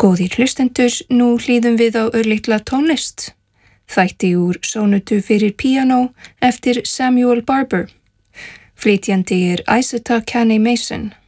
Góðir hlustendur, nú hlýðum við á örlitla tónlist. Þætti úr sónutu fyrir píanó eftir Samuel Barber. Flytjandi Isata Kane Mason.